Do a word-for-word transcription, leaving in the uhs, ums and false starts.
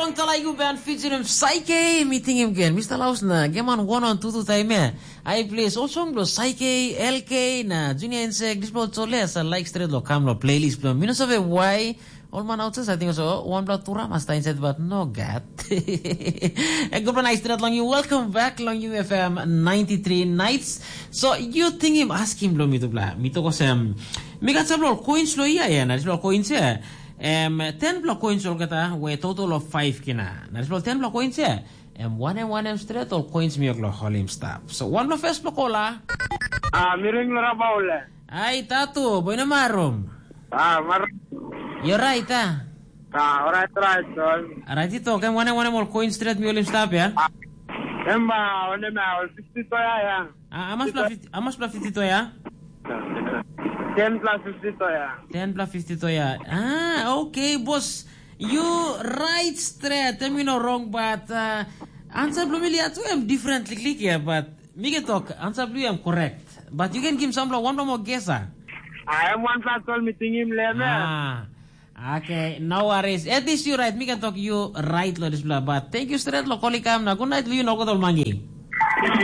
Long Talayu band featuring Psyche meeting him again. Mister Laos na gaman one on two two time eh. I plays all song lo Psyche L K na Junior Insect this blo chole sa like straight lo kam lo playlist lo. Minus of why all man out I think so one blood tura must inside but no gat. A good night straight long you welcome back long U F M ninety-three nights. So you think him ask him lo mito bla mito ko sem. Migat sa blo coins lo iya ya na blo coins eh. Um, ten block coins all kata, we total of five kina. Na display ten block coins ya. Um, one and one and straight all coins mi oglo holim stop. So one block first block ola. Ah, miring lora baule. Ay tatu, boy na marum. Ah, mar. You're right ah. Ah, alright, right, sol. Alright ito, kaya one and one more coins straight mi olim stop ya. Ah, emba, one ma, fifty to ya ya. Ah, amas block fifty, amas block fifty to ya. ten plus fifty to ya. ten plus fifty to ya. Ah, okay, boss. You right straight. I mean no wrong, but uh, answer blue really at am differently click here, but me get talk. Answer blue am correct. But you can give some one more guess. Ah, I am one plus all meeting him leme. Ah, okay, no worries. At least you right. Me can talk you right lo this blah. But thank you straight lo kolikam na. Good night, you know ko tol mangi.